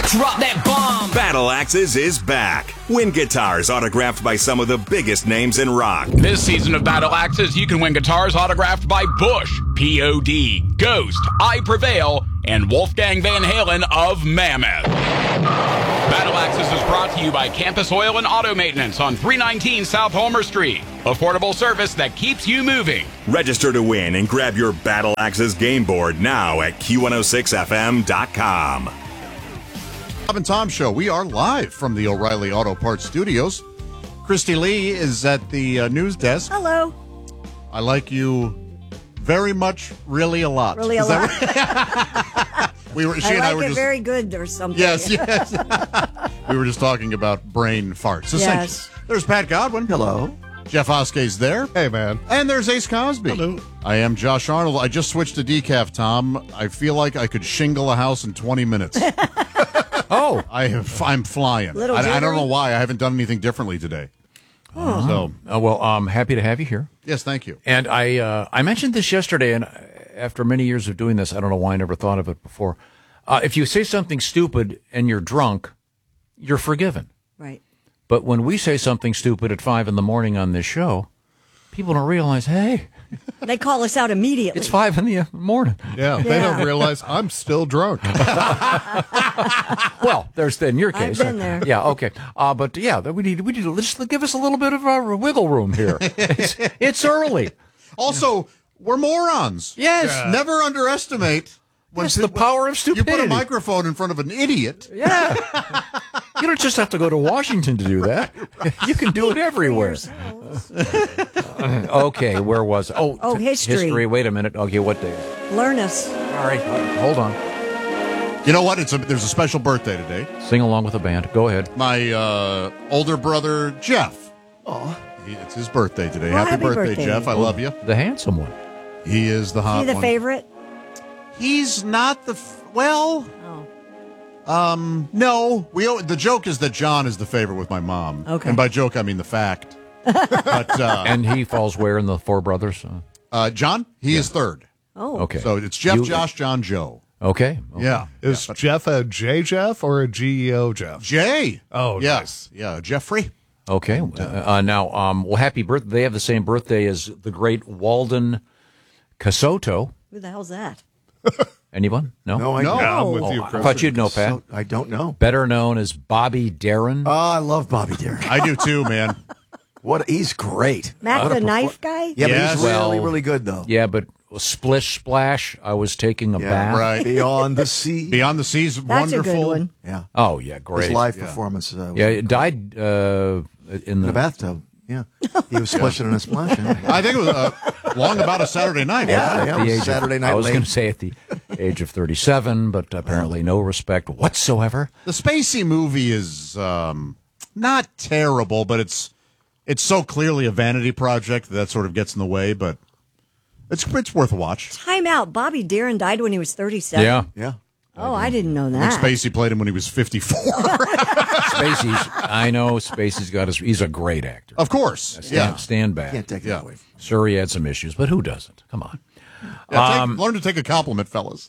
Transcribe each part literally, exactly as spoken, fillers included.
Drop that bomb. Battle Axes is back. Win guitars autographed by some of the biggest names in rock. This season of Battle Axes, you can win guitars autographed by Bush, P O D, Ghost, I Prevail, and Wolfgang Van Halen of Mammoth. Battle Axes is brought to you by Campus Oil and Auto Maintenance on three nineteen South Homer Street. Affordable service that keeps you moving. Register to win and grab your Battle Axes game board now at Q one oh six F M dot com. Bob and Tom Show. We are live from the O'Reilly Auto Parts Studios. Christy Lee is at the uh, news desk. Hello. I like you very much, really a lot. Really is a lot. Right? we were. She I and like I were it just very good or something. Yes, yes. We were just talking about brain farts. Yes. There's Pat Godwin. Hello. Jeff Oskey's there. Hey, man. And there's Ace Cosby. Hello. I am Josh Arnold. I just switched to decaf, Tom. I feel like I could shingle a house in twenty minutes. Oh. I have, I'm flying. Little I, I don't jittery? know why. I haven't done anything differently today. Oh. So, Uh, well, I'm happy to have you here. yes, thank you. And I uh, I mentioned this yesterday, and after many years of doing this, I don't know why I never thought of it before. Uh, if you say something stupid and you're drunk, you're forgiven. Right. But when we say something stupid at five in the morning on this show, people don't realize, hey, They call us out immediately. it's five in the morning. Yeah, they Yeah. don't realize I'm still drunk. Well, there's in your I've case. been there. Yeah, okay. Uh, but yeah, we need we need to just give us a little bit of uh, wiggle room here. It's, it's early. Also, we're morons. Yes. Never underestimate when Yes, the power of you stupidity. put a microphone in front of an idiot. Yeah. You don't just have to go to Washington to do that. You can do it everywhere. Okay, where was I? Oh, Oh, t- history. History. Wait a minute. Okay, what day? Learn us. All right, hold on. You know what? It's a, there's a special birthday today. Sing along with the band. Go ahead. My uh, older brother, Jeff. Oh. It's his birthday today. Well, happy, happy birthday, birthday. Jeff. I love you. The handsome one. He is the Is hot he the one. favorite? He's not the... F- well... Oh. Um, no. We o- the joke is that John is the favorite with my mom. Okay. And by joke, I mean the fact. But uh, And he falls where in the Four Brothers? Uh, uh, John, he is third. Oh. okay. So it's Jeff, You- Josh, John, Joe. Okay. okay. Yeah. Is Jeff a J Jeff or a G E O Jeff? Jay. Oh, yeah. nice. Yeah, Jeffrey. Okay. Uh, uh, now, um, well, happy birthday. They have the same birthday as the great Walden Casoto. Who the hell's that? Anyone? No? No, I No. don't. Yeah, I'm with Oh, you, I Chris. thought you'd know, Pat. So, I don't know. Better known as Bobby Darin. Oh, I love Bobby Darin. I do too, man. What he's great. Mac What a the perfor- knife guy? Yeah, Yes. but he's really, Well, really good though. Yeah, but Splish Splash, I was taking a Yeah, bath. right. Beyond the Sea. Beyond the Seas, That's wonderful. a good one. Yeah. Oh, yeah, great. His live performance. Uh, was Yeah, it died uh, in in the... the bathtub. Yeah. He was splishing and a splashing. I think it was uh, long about a Saturday night. Yeah, yeah. the It was age of- Saturday night I was late. going to say at the age of thirty-seven, but apparently no respect whatsoever. The Spacey movie is um, not terrible, but it's it's so clearly a vanity project that, that sort of gets in the way. But it's it's worth a watch. Time out. Bobby Darin died when he was thirty-seven. Yeah. Yeah. Oh, I didn't know I think that. Spacey played him when he was fifty-four. Spacey's, I know Spacey's got his, he's a great actor. Of course. Stand, Yeah. stand back. Can't take that Yeah. away from Sure, he had some issues, but who doesn't? Come on. Yeah, take, learn to take a compliment, fellas.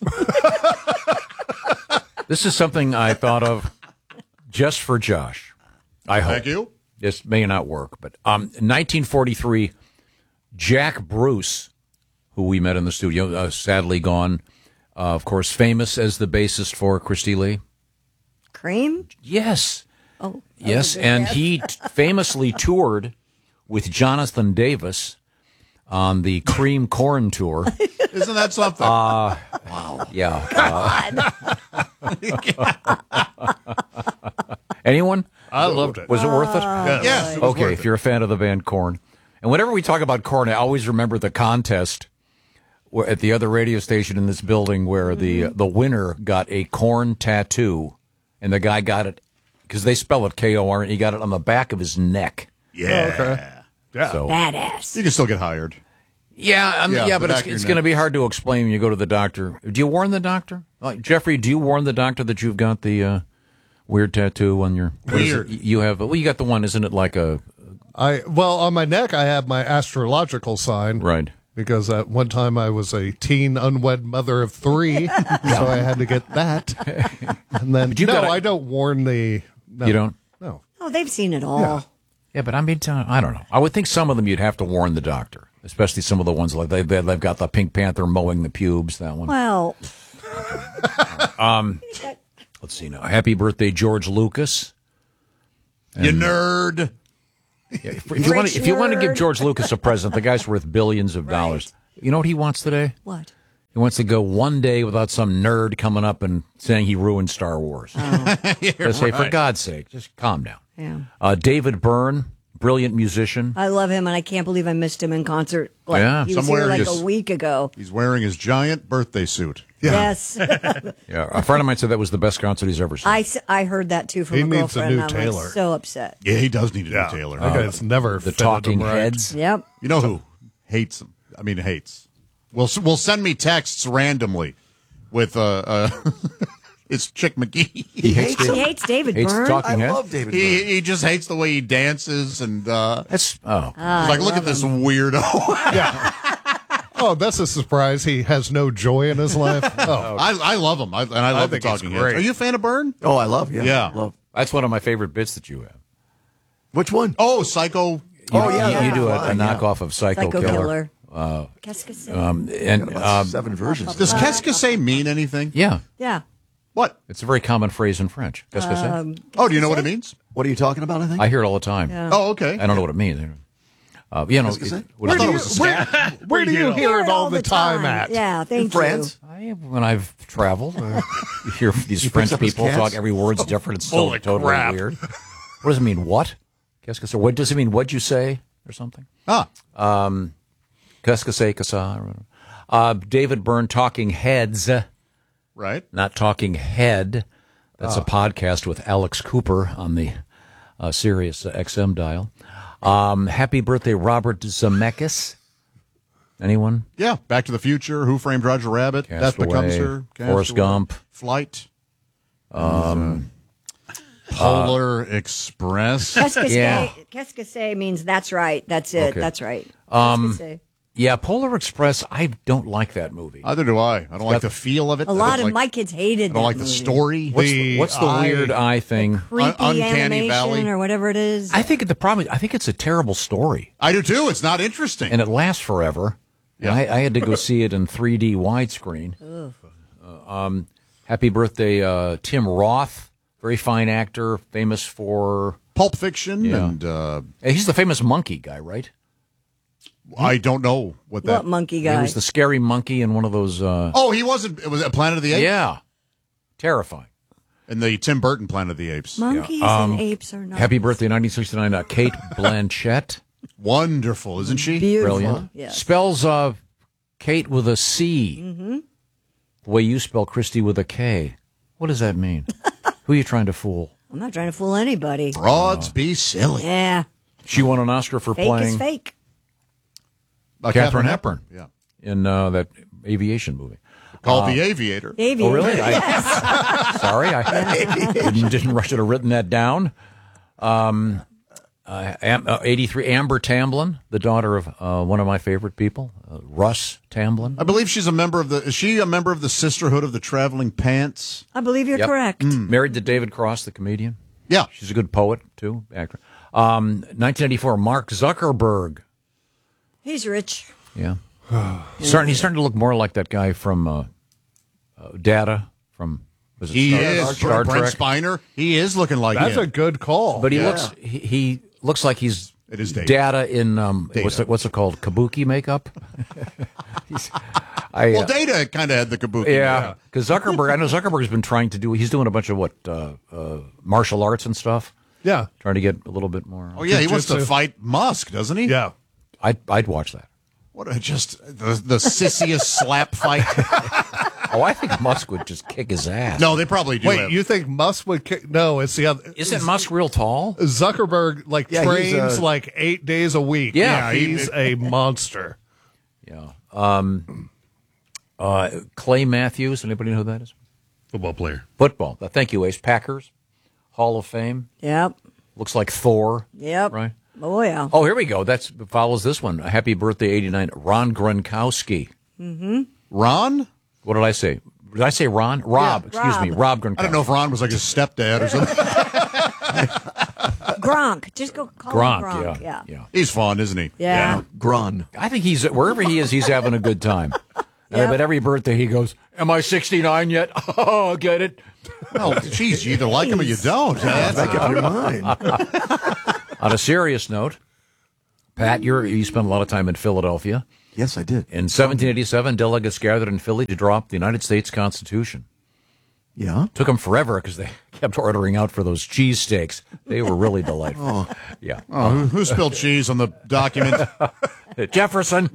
This is something I thought of just for Josh. I hope. Thank you. This may not work, but um, in nineteen forty-three, Jack Bruce, who we met in the studio, uh, sadly gone, uh, of course, famous as the bassist for Christy Lee. Cream? Yes. Oh. that Yes, was a and guess. he t- famously toured with Jonathan Davis on the Cream Corn Tour. Isn't that something? Uh, wow. Yeah. Uh, anyone? I loved it. Was it worth it? Yes. yes. It was Okay, worth if it. you're a fan of the band Korn. And whenever we talk about Korn, I always remember the contest where, at the other radio station in this building where the the winner got a Korn tattoo, and the guy got it, because they spell it K O R, and he got it on the back of his neck. Yeah. Okay. Yeah. So, Badass. You can still get hired. yeah, um, Yeah, yeah, the but it's, back of your it's going to neck. be hard to explain when you go to the doctor. Do you warn the doctor? Like, Jeffrey, do you warn the doctor that you've got the uh, weird tattoo on your... what is it? Weird. You have... Well, you got the one, isn't it like a... I well on my neck I have my astrological sign. Right. because at one time I was a teen unwed mother of three, so I had to get that. And then, you no, gotta- I don't warn the. No, You don't? No. Oh, they've seen it all. Yeah. Yeah, but I mean, I don't know. I would think some of them you'd have to warn the doctor, especially some of the ones like they, they, they've got the Pink Panther mowing the pubes, that one. Well, Um, let's see now. Happy birthday, George Lucas. You nerd. Yeah, if, if you want to, if you want to give nerd. George Lucas a present, the guy's worth billions of dollars. You know what he wants today? what? He wants to go one day without some nerd coming up and saying he ruined Star Wars. Oh. Let's say, for God's sake, just calm down. Yeah. Uh, David Byrne, brilliant musician. I love him, and I can't believe I missed him in concert. Like, Yeah. he was Somewhere here like just- a week ago. He's wearing his giant birthday suit. Yes. Yeah, a friend of mine said that was the best concert he's ever seen. I, s- I heard that too from He a needs a girlfriend. new I'm Taylor. Like, so upset. Yeah, he does need a Yeah. new Taylor. That guy's never the fitted Talking him right. Heads. Yep. You know who hates him? I mean, hates. Will will send me texts randomly with uh, uh it's Chick McGee. He hates He it. hates David Hates Byrne. talking I heads. love David. He Byrne. he just hates the way he dances and uh That's oh, Ah, he's like, I look at love this him. weirdo. Oh, that's a surprise. He has no joy in his life. Oh, I I love him. I, and I love the think he's talking heads. great. Are you a fan of Byrne? Oh, I love. Yeah, Yeah. Love. that's one of my favorite bits that you have. Which one? Oh, Psycho. You, Oh, yeah, you, you yeah. do a, a Fine, yeah. knockoff of Psycho, Psycho Killer. Killer. Uh, Qu'est-ce que c'est? Um, and About um, seven versions. Does Qu'est-ce que c'est mean anything? yeah, yeah. What? it's a very common phrase in French. Qu'est-ce que c'est? Um, Oh, do you know what it means? What are you talking about? I think. I hear it all the time. Yeah. Oh, okay. I don't know what it means. Uh, you know, Qu'est-ce que c'est? it- what I is thought it? it was a scat. where do you hear it all the time at? Yeah, thank In France. I, when I've traveled, uh, you hear these French picks up his people cats? talk. Every word's different. It's still Holy totally crap. weird. What does it mean? What? Qu'est-ce que c'est? What does it mean? What'd you say? Or something? Ah, Qu'est-ce que c'est que ça? Uh, David Byrne, Talking Heads, right. not Talking Head. That's a podcast with Alex Cooper on the uh, Sirius X M dial. Um, happy birthday, Robert Zemeckis. Anyone? Yeah, Back to the Future, Who Framed Roger Rabbit, Death Castaway, Becomes Her, Forrest Castaway, Gump. Flight, um, Polar Express. Qu'est-ce que Yeah. c'est? Qu'est-ce que c'est means that's right. That's it. Okay. That's right. Um, Qu'est-ce que c'est? Yeah, Polar Express. I don't like that movie. Neither do I. I don't like the feel of it. A I lot don't of like, my kids hated I don't that like the movie. story. What's the, The what's the eye- weird eye thing? Creepy Uncanny animation Valley. or whatever it is. I think the problem. I think it's a terrible story, I do too. It's not interesting. and it lasts forever. And Yeah. I, I had to go see it in three D widescreen. Uh, um, happy birthday, uh, Tim Roth, very fine actor, famous for. Pulp Fiction, Yeah. and uh, He's the famous monkey guy, right? I don't know what that. what monkey He guy? was the scary monkey in one of those. Uh, Oh, he wasn't. It was a Planet of the Apes. yeah, terrifying. in the Tim Burton Planet of the Apes. Monkeys Um, and apes are not. Happy birthday, nineteen sixty-nine, uh, Kate Blanchett. Wonderful, isn't she? Beautiful. Brilliant. Yes. Spells uh, Kate with a C. Mm-hmm. The way you spell Christy with a K. What does that mean? Who are you trying to fool? I'm not trying to fool anybody. Broads be silly. Yeah. She won an Oscar for Fake playing is fake. Uh, Katharine Hepburn. Yeah. in uh, that aviation movie. Called The Aviator. Aviator. Oh, really? I- Yes. Sorry, I didn't, didn't rush to have written that down. Um, uh, Am, uh, eighty-three, Amber Tamblyn, the daughter of uh, one of my favorite people, uh, Russ Tamblyn. I believe she's a member of the. Is she a member of the Sisterhood of the Traveling Pants? I believe you're Yep. correct. Married to David Cross, the comedian. Yeah. She's a good poet, too, actor. Um, nineteen eighty-four, Mark Zuckerberg. He's rich. Yeah. starting, he's starting to look more like that guy from uh, uh, Data from was it He Star, is. Star Brent Trek. Spiner. He is looking like That's him. a good call. But he Yeah. looks he, he looks like he's It is Data. Data in um what's Data. it, what's it called, kabuki makeup. He's- I, well, uh, Data kind of had the kabuki. yeah, because Zuckerberg, I know Zuckerberg's been trying to do. He's doing a bunch of what uh, uh, martial arts and stuff, yeah. trying to get a little bit more. Oh, yeah. He wants to Jiu-jitsu. fight Musk, doesn't he? Yeah. I'd I'd watch that. What a just the, the sissiest slap fight. Oh, I think Musk would just kick his ass. No, they probably do. Wait, have- you think Musk would kick? No, it's the other. isn't Musk real tall? Zuckerberg like Yeah, he's, trains uh, like eight days a week. Yeah. he's a monster. Yeah. Um. Uh. Clay Matthews. Anybody know who that is? Football player. Football. Uh, Thank you, Ace. Packers, Hall of Fame. Yep. Looks like Thor. Yep. Right. Oh, yeah. Oh, here we go. That follows this one. Happy birthday, eighty-nine, Ron Gronkowski. Mm-hmm. Ron? What did I say? Did I say Ron? Rob, Yeah, excuse Rob. me. Rob Gronkowski. I don't know if Ron was like his stepdad or something. Gronk. Just go call Gronk, him Gronk. yeah. Yeah. yeah. He's fun, isn't he? Yeah. Grun. I think he's, wherever he is, he's having a good time. Yep. Uh, but every birthday he goes, am I sixty-nine yet? Oh, get it? Well, geez, you either like him or you don't. That's Make up your mind. On a serious note, Pat, you're, you spent a lot of time in Philadelphia. Yes, I did. In seventeen eighty-seven, delegates gathered in Philly to draw up the United States Constitution. Yeah. Took them forever because they kept ordering out for those cheesesteaks. They were really delightful. Oh. Yeah. Oh, who, who spilled cheese on the document? Jefferson.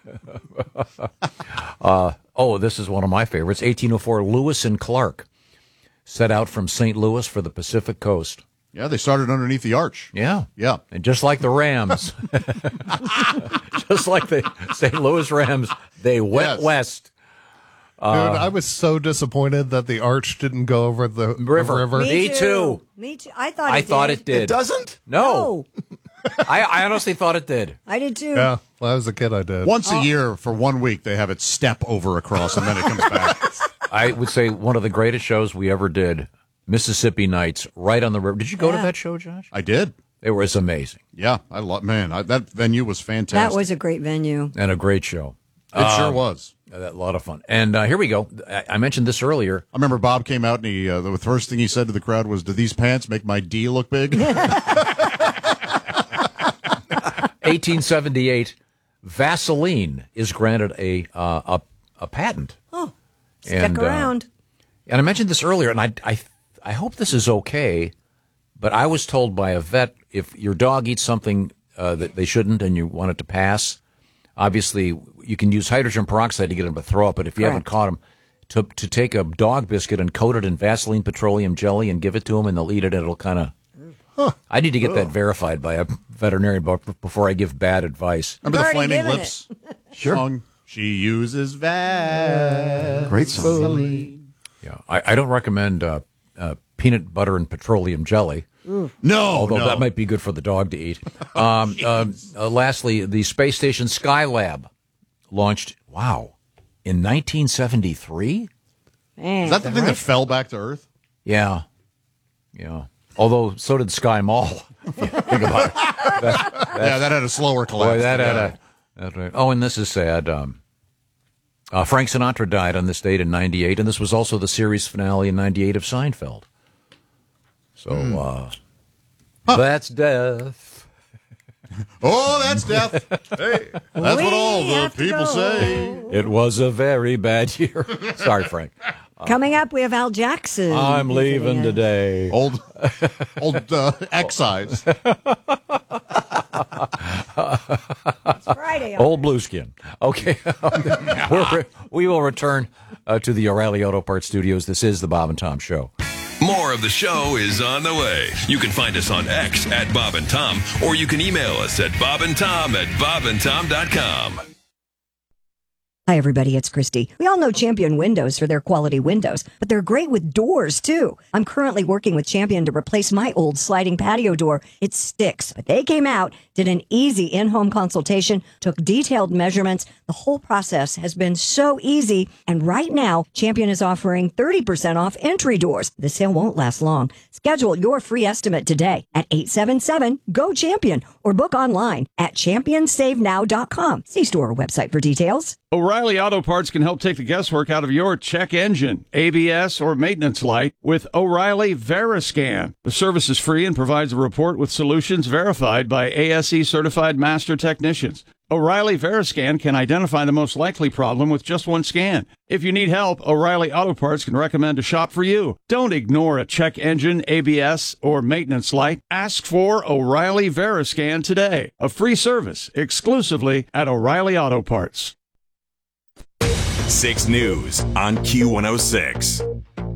uh, oh, this is one of my favorites. eighteen oh four, Lewis and Clark set out from Saint Louis for the Pacific Coast. Yeah, they started underneath the arch. Yeah. Yeah. And just like the Rams, just like the Saint Louis Rams, they went Yes. west. Dude, I was so disappointed that the arch didn't go over the River. river. Me too. Me too. I thought I it thought did. it did. It doesn't? No. Oh, I, I honestly thought it did. I did too. Yeah, when I was a kid, I did. Once a year for one week, they have it step over across, and then it comes back. I would say one of the greatest shows we ever did, Mississippi Nights, right on the river. Did you go to Yeah. that show, Josh? I did. It was amazing Yeah, I love. Man, I, that venue was fantastic. That was a great venue. and a great show. It sure was. A lot of fun. And uh, here we go. I, I mentioned this earlier. I remember Bob came out and he uh, the first thing he said to the crowd was, "Do these pants make my D look big?" eighteen seventy-eight, Vaseline is granted a uh, a, a patent. Oh, stick And, uh, around. And I mentioned this earlier, and I, I, I hope this is okay, but I was told by a vet, if your dog eats something uh, that they shouldn't and you want it to pass, obviously you can use hydrogen peroxide to get them to throw up, but if you haven't Correct. caught them, to, to take a dog biscuit and coat it in Vaseline petroleum jelly and give it to them, and they'll eat it, and it'll kind of... I need to get that verified by a veterinarian b- before I give bad advice. Remember the already Flaming given Lips song? She uses Vaseline. Great song. Yeah, I, I don't recommend uh, uh, peanut butter and petroleum jelly. No, Although no. that might be good for the dog to eat. Um, um, uh, lastly, the space station Skylab launched, wow, in nineteen seventy-three? Man, Is that the thing that fell back to Earth? Yeah. Yeah. Although, so did Sky Mall. If you think about it. That, Yeah, that had a slower collapse. boy, that had Yeah. a... That, right. Oh, and this is sad. Um, uh, Frank Sinatra died on this date in ninety-eight, and this was also the series finale in ninety-eight of Seinfeld. So, uh, that's death. Oh, that's death. Hey, that's We what all the have to people go. say. It was a very bad year. Sorry, Frank. Coming up, we have Al Jackson. I'm leaving visiting us. today. Old, old uh, excise. It's Friday. Old Blueskin. Okay. We'll re- we will return uh, to the O'Reilly Auto Parts Studios. This is the Bob and Tom Show. More of the show is on the way. You can find us on X at Bob and Tom, or you can email us at bobandtom at bobandtom dot com. Hi, everybody. It's Christy. We all know Champion Windows for their quality windows, but they're great with doors, too. I'm currently working with Champion to replace my old sliding patio door. It sticks, but they came out, did an easy in-home consultation, took detailed measurements. The whole process has been so easy. And right now, Champion is offering thirty percent off entry doors. The sale won't last long. Schedule your free estimate today at eight seven seven, G O, CHAMPION or book online at champion save now dot com. See store website for details. O'Reilly Auto Parts can help take the guesswork out of your check engine, A B S, or maintenance light with O'Reilly Veriscan. The service is free and provides a report with solutions verified by A S E certified master technicians. O'Reilly Veriscan can identify the most likely problem with just one scan. If you need help, O'Reilly Auto Parts can recommend a shop for you. Don't ignore a check engine, A B S, or maintenance light. Ask for O'Reilly Veriscan today. A free service exclusively at O'Reilly Auto Parts. six News on Q one oh six.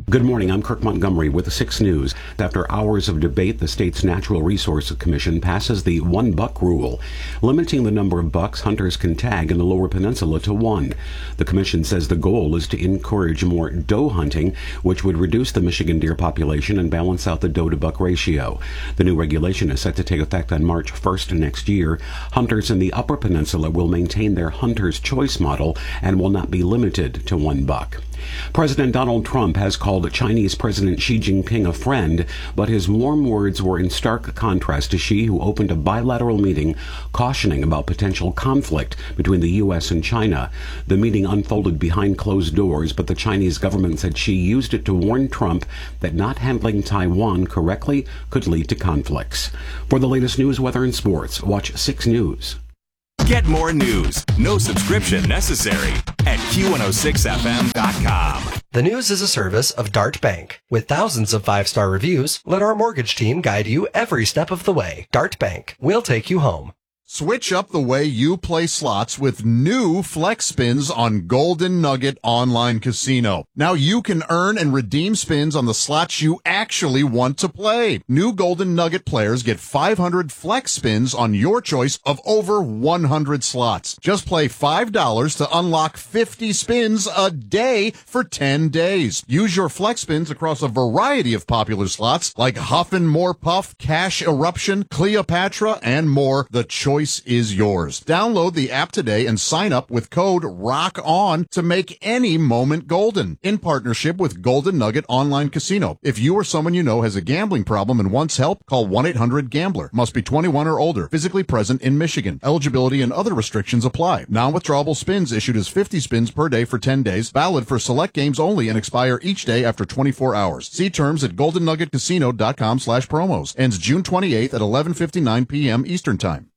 Good morning. I'm Kirk Montgomery with the six News. After hours of debate, the state's Natural Resources Commission passes the one buck rule, limiting the number of bucks hunters can tag in the Lower Peninsula to one. The commission says the goal is to encourage more doe hunting, which would reduce the Michigan deer population and balance out the doe to buck ratio. The new regulation is set to take effect on March first next year. Hunters in the Upper Peninsula will maintain their hunter's choice model and will not be limited to one buck. President Donald Trump has called Chinese President Xi Jinping a friend, but his warm words were in stark contrast to Xi, who opened a bilateral meeting cautioning about potential conflict between the U S and China. The meeting unfolded behind closed doors, but the Chinese government said Xi used it to warn Trump that not handling Taiwan correctly could lead to conflicts. For the latest news, weather, and sports, watch six News. Get more news, no subscription necessary, at Q one oh six F M dot com. The News is a service of Dart Bank. With thousands of five-star reviews, let our mortgage team guide you every step of the way. Dart Bank. We'll take you home. Switch up the way you play slots with new Flex Spins on Golden Nugget Online Casino. Now you can earn and redeem spins on the slots you actually want to play. New Golden Nugget players get five hundred Flex Spins on your choice of over one hundred slots. Just play five dollars to unlock fifty spins a day for ten days. Use your Flex Spins across a variety of popular slots like Huffin' More Puff, Cash Eruption, Cleopatra, and more. The choice is yours. Download the app today and sign up with code ROCKON to make any moment golden. In partnership with Golden Nugget Online Casino. If you or someone you know has a gambling problem and wants help, call one eight hundred gambler. Must be twenty-one or older. Physically present in Michigan. Eligibility and other restrictions apply. Non-withdrawable spins issued as fifty spins per day for ten days. Valid for select games only and expire each day after twenty-four hours. See terms at golden nugget casino dot com slash promos. Ends June twenty-eighth at eleven fifty-nine p.m. Eastern Time.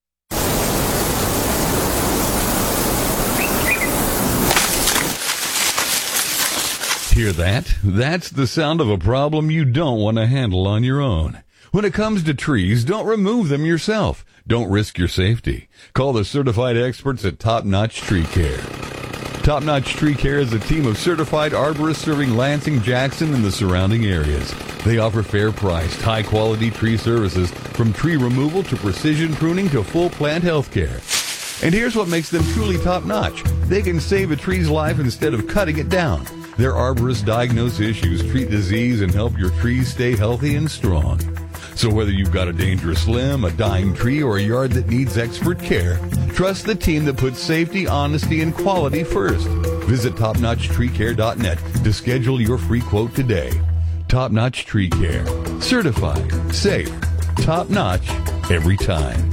Hear that? That's the sound of a problem you don't want to handle on your own. When it comes to trees, don't remove them yourself. Don't risk your safety. Call the certified experts at Top Notch Tree Care. Top Notch Tree Care is a team of certified arborists serving Lansing, Jackson, and the surrounding areas. They offer fair-priced, high-quality tree services, from tree removal to precision pruning to full plant health care. And here's what makes them truly top-notch. They can save a tree's life instead of cutting it down. Their arborists diagnose issues, treat disease, and help your trees stay healthy and strong. So whether you've got a dangerous limb, a dying tree, or a yard that needs expert care, trust the team that puts safety, honesty, and quality first. Visit top notch tree care dot net to schedule your free quote today. Top Notch Tree Care. Certified, safe, top-notch, every time.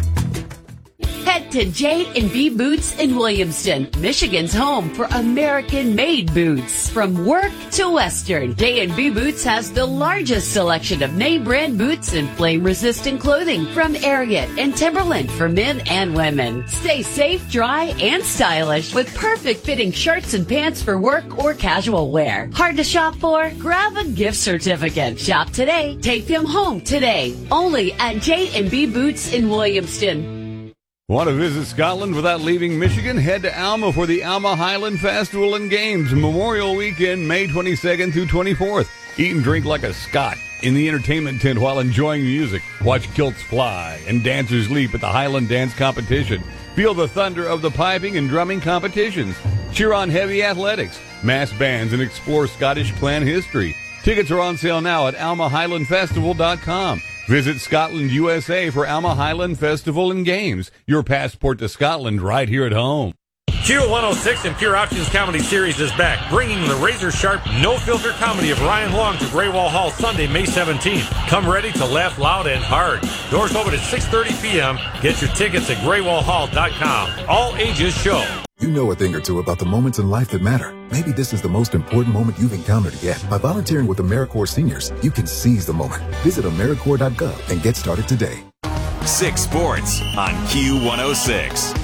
Head to J and B Boots in Williamston, Michigan's home for American-made boots. From work to Western, J and B Boots has the largest selection of name-brand boots and flame-resistant clothing from Ariat and Timberland for men and women. Stay safe, dry, and stylish with perfect-fitting shirts and pants for work or casual wear. Hard to shop for? Grab a gift certificate. Shop today. Take them home today. Only at J and B Boots in Williamston. Want to visit Scotland without leaving Michigan? Head to Alma for the Alma Highland Festival and Games, Memorial Weekend, May twenty-second through twenty-fourth. Eat and drink like a Scot in the entertainment tent while enjoying music. Watch kilts fly and dancers leap at the Highland Dance Competition. Feel the thunder of the piping and drumming competitions. Cheer on heavy athletics, mass bands, and explore Scottish clan history. Tickets are on sale now at alma highland festival dot com. Visit Scotland, U S A for Alma Highland Festival and Games. Your passport to Scotland right here at home. Q one oh six and Pure Options Comedy Series is back, bringing the razor-sharp, no-filter comedy of Ryan Long to Graywall Hall Sunday, May seventeenth. Come ready to laugh loud and hard. Doors open at six thirty p.m. Get your tickets at graywall hall dot com. All ages show. You know a thing or two about the moments in life that matter. Maybe this is the most important moment you've encountered yet. By volunteering with AmeriCorps Seniors, you can seize the moment. Visit AmeriCorps dot gov and get started today. Six Sports on Q one oh six.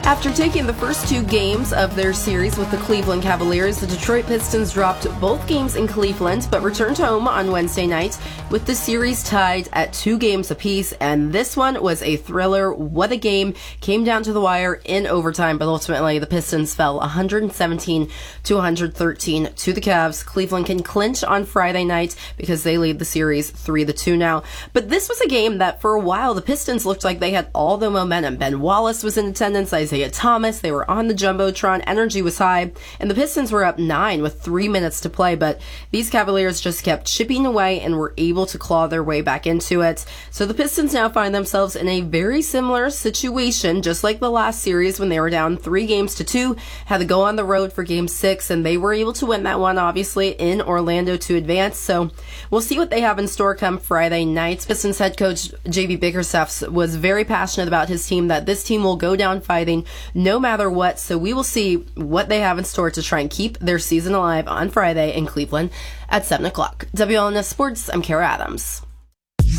After taking the first two games of their series with the Cleveland Cavaliers, the Detroit Pistons dropped both games in Cleveland, but returned home on Wednesday night with the series tied at two games apiece, and this one was a thriller. What a game. Came down to the wire in overtime, but ultimately the Pistons fell one seventeen to one thirteen to the Cavs. Cleveland can clinch on Friday night because they lead the series three to two now. But this was a game that for a while the Pistons looked like they had all the momentum. Ben Wallace was in attendance, Isaiah Thomas, they were on the Jumbotron, energy was high, and the Pistons were up nine with three minutes to play, but these Cavaliers just kept chipping away and were able to claw their way back into it. So the Pistons now find themselves in a very similar situation, just like the last series when they were down three games to two, had to go on the road for game six, and they were able to win that one, obviously, in Orlando to advance. So we'll see what they have in store come Friday night. Pistons head coach J B Bickerstaff was very passionate about his team, that this team will go down fighting no matter what. So we will see what they have in store to try and keep their season alive on Friday in Cleveland at seven o'clock. W L N S Sports, I'm Kara Adams.